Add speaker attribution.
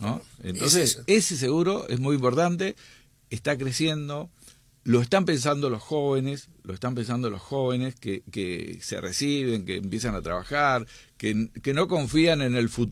Speaker 1: ¿no? Entonces, ese seguro es muy importante, está creciendo, lo están pensando los jóvenes, que se reciben, que empiezan a trabajar, que no confían en el futuro.